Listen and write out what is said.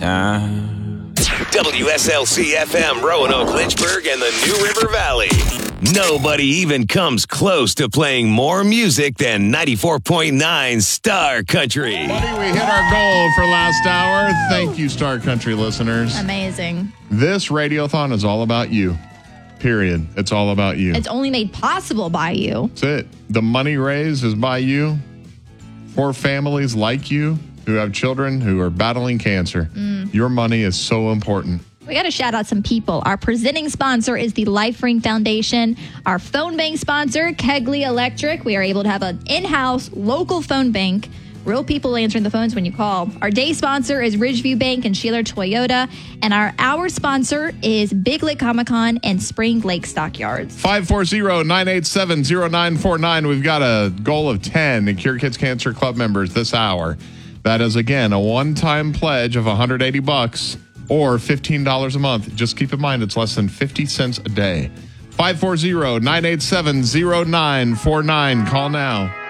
time. WSLC-FM, Roanoke, Lynchburg, and the New River Valley. Nobody even comes close to playing more music than 94.9 Star Country. Buddy, we hit our goal for last hour. Thank you, Star Country listeners. Amazing. This Radiothon is all about you. Period. It's all about you. It's only made possible by you. That's it. The money raised is by you for families like you who have children who are battling cancer. Your money is so important. We got to shout out some people. Our presenting sponsor is the LifeRing Foundation. Our phone bank sponsor, Kegley Electric. We are able to have an in-house local phone bank. Real people answering the phones when you call. Our day sponsor is Ridgeview Bank and Sheeler Toyota. And our hour sponsor is Big Lick Comic-Con and Spring Lake Stockyards. 540-987-0949. We've got a goal of 10 Cure Kids Cancer Club members this hour. That is, again, a one-time pledge of $180 or $15 a month. Just keep in mind, it's less than 50 cents a day. 540-987-0949. Call now.